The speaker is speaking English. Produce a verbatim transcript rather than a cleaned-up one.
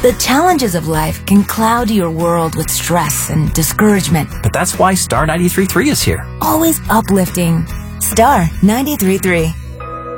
The challenges of life can cloud your world with stress and discouragement. But that's why Star ninety-three point three is here. Always uplifting. Star ninety-three point three.